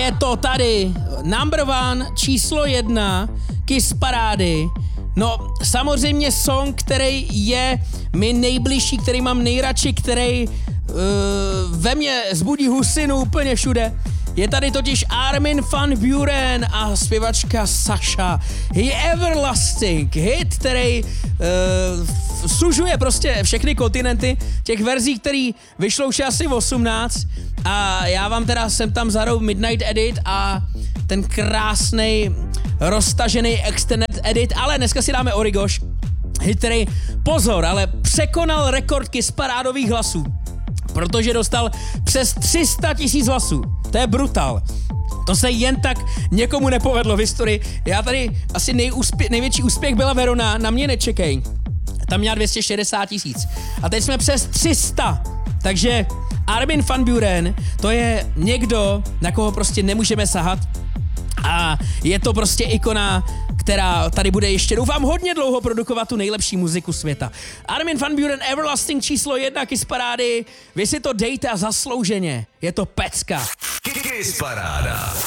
je to tady. Number one, číslo 1, Kiss parády. No, samozřejmě song, který je mi nejbližší, který mám nejradši, který ve mně zbudí husinu úplně všude. Je tady totiž Armin van Buuren a zpěvačka Sasha. Je Everlasting, hit, který sužuje prostě všechny kontinenty, těch verzí, který vyšlo už asi 18 a já vám teda jsem tam zahrou Midnight Edit a ten krásnej roztažený extended edit, ale dneska si dáme Origoš, hit, který, pozor, ale překonal rekord Kiss parádových hlasů, protože dostal přes 300 000 hlasů. To je brutál. To se jen tak někomu nepovedlo v historii. Já tady asi největší úspěch byla Verona, Na mě nečekej. Tam měla 260 000. A teď jsme přes 300. Takže Armin van Buuren, to je někdo, na koho prostě nemůžeme sahat. A je to prostě ikona, která tady bude ještě, doufám, hodně dlouho produkovat tu nejlepší muziku světa. Armin van Buuren, Everlasting, číslo 1, Kiss parády. Vy si to dejte a zaslouženě. Je to pecka. Kiss paráda.